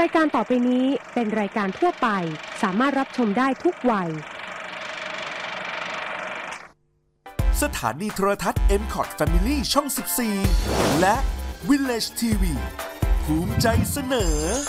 ายการต่อไปนี้เป็นรายการทั่วไปสามารถรับชมได้ทุกวัยสถานีโทรทัศน์ MCOT Family ช่อง 14 และ Village TV ภูมิใจเสนอ